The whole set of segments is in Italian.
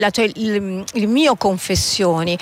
cioè il mio Confessioni,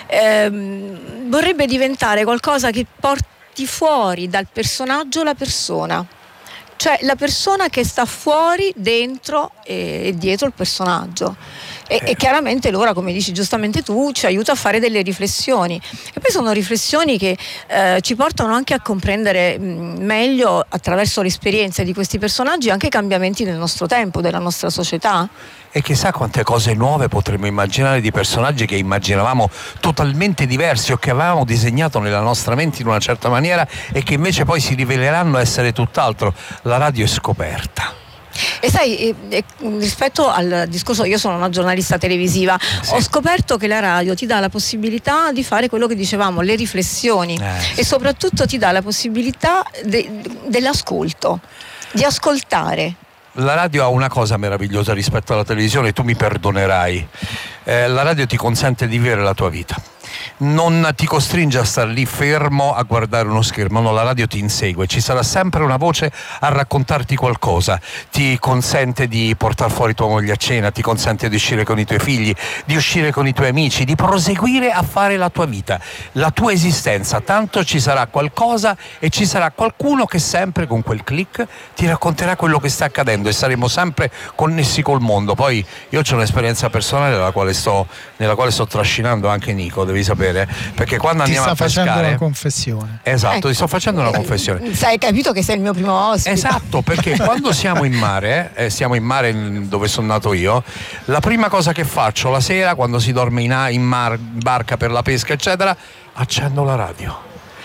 vorrebbe diventare qualcosa che porti fuori dal personaggio la persona. Cioè la persona che sta fuori, dentro e dietro il personaggio. E chiaramente l'ora, come dici giustamente tu, ci aiuta a fare delle riflessioni. E poi sono riflessioni che ci portano anche a comprendere meglio, attraverso l'esperienza di questi personaggi, anche i cambiamenti del nostro tempo, della nostra società. E chissà quante cose nuove potremmo immaginare di personaggi che immaginavamo totalmente diversi o che avevamo disegnato nella nostra mente in una certa maniera e che invece poi si riveleranno essere tutt'altro. La radio è scoperta. E sai, rispetto al discorso, io sono una giornalista televisiva, ho scoperto che la radio ti dà la possibilità di fare quello che dicevamo, le riflessioni, e soprattutto ti dà la possibilità dell'ascolto, di ascoltare. La radio ha una cosa meravigliosa rispetto alla televisione, tu mi perdonerai. La radio ti consente di vivere la tua vita. Non ti costringe a star lì fermo a guardare uno schermo, no, la radio ti insegue, ci sarà sempre una voce a raccontarti qualcosa, ti consente di portare fuori tua moglie a cena, ti consente di uscire con i tuoi figli, di uscire con i tuoi amici, di proseguire a fare la tua vita, la tua esistenza, tanto ci sarà qualcosa e ci sarà qualcuno che sempre con quel click ti racconterà quello che sta accadendo e saremo sempre connessi col mondo. Poi io ho un'esperienza personale nella quale sto trascinando anche Nico, devi sapere, perché quando andiamo a pescare ti sta facendo una confessione. Esatto, ti sto facendo una confessione. Hai capito che sei il mio primo ospite. Esatto, perché quando siamo in mare dove sono nato io, la prima cosa che faccio la sera quando si dorme in barca per la pesca eccetera, accendo la radio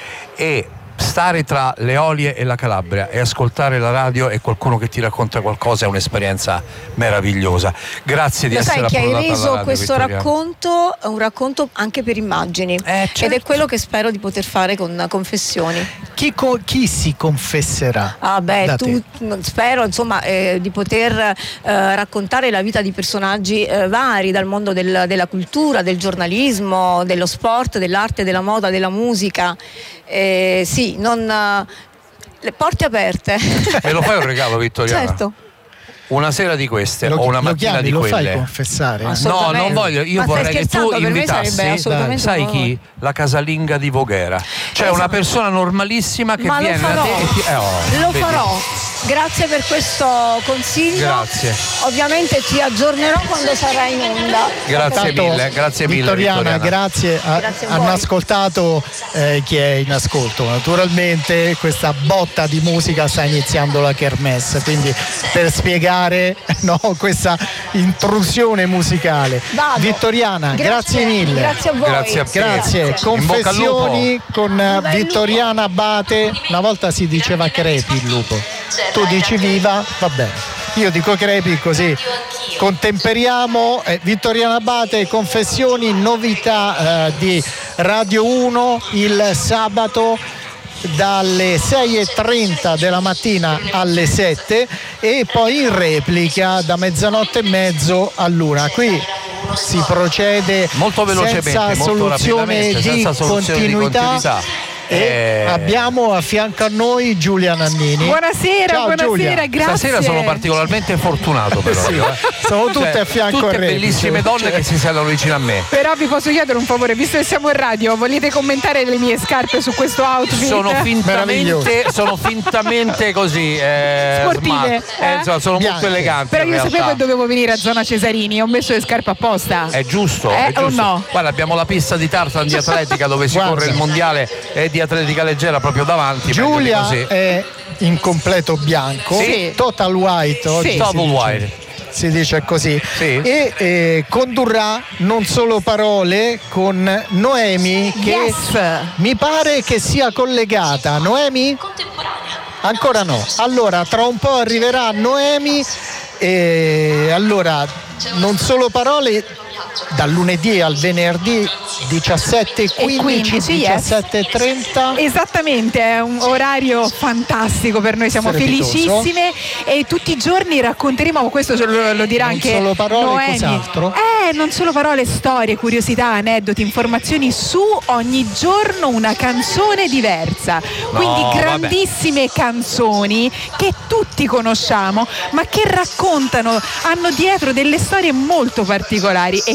e stare tra le Eolie e la Calabria e ascoltare la radio e qualcuno che ti racconta qualcosa è un'esperienza meravigliosa. Grazie di essere approdata alla radio. Sai che hai reso questo Vittoriana. un racconto anche per immagini, certo. Ed è quello che spero di poter fare con Confessioni. Chi si confesserà? Spero insomma di poter raccontare la vita di personaggi vari dal mondo della cultura, del giornalismo, dello sport, dell'arte, della moda, della musica. Sì, le porte aperte. E lo fai un regalo, Vittoriana? Certo. Una sera di queste o una mattina di quelle. Lo fai confessare? No, non voglio. Io vorrei che tu invitassi, sai chi? La casalinga di Voghera. Cioè una persona normalissima che viene da te. Lo farò. Grazie per questo consiglio. Grazie. Ovviamente ti aggiornerò quando sarà in onda. Grazie mille, Vittoriana. Grazie. Hanno ascoltato chi è in ascolto. Naturalmente questa botta di musica sta iniziando la kermesse, quindi per spiegare questa intrusione musicale. Vado. Vittoriana, grazie mille. Grazie a voi. Grazie. Confessioni con Vittoriana Abate. Una volta si diceva crepi il lupo. Tu dici viva, va bene. Io dico crepi, così contemperiamo. Vittoriana Abate, Confessioni, novità di Radio 1 il sabato dalle 6:30 della mattina alle 7 e poi in replica da mezzanotte e mezzo all'1. Qui si procede molto velocemente, senza soluzione di continuità. E abbiamo a fianco a noi Giulia Nannini. Buonasera, ciao, buonasera, Giulia. grazie. Stasera sono particolarmente fortunato però. Sono tutte a fianco tutte a Repi, bellissime donne che si sedono vicino a me. Però vi posso chiedere un favore, visto che siamo in radio, volete commentare le mie scarpe su questo outfit? Sono fintamente così sportive, sono molto eleganti. Però io sapevo che dovevo venire a Zona Cesarini, ho messo le scarpe apposta. È giusto, o no? Guarda, abbiamo la pista di tartan di atletica dove si corre il mondiale di atletica leggera proprio davanti. Giulia è in completo bianco, total white oggi. Total white. Si dice così. E condurrà Non Solo Parole con Noemi, che mi pare che sia collegata. Noemi? Ancora no. Allora tra un po' arriverà Noemi e allora Non Solo Parole dal lunedì al venerdì 17:15, 17:30. Esattamente, è un orario fantastico per noi, siamo felicissime e tutti i giorni racconteremo, questo lo dirà anche Non Solo Parole, Noemi. cos'altro? Non solo parole, storie, curiosità, aneddoti, informazioni su ogni giorno una canzone diversa. Quindi grandissime canzoni che tutti conosciamo, ma che raccontano, hanno dietro delle storie molto particolari e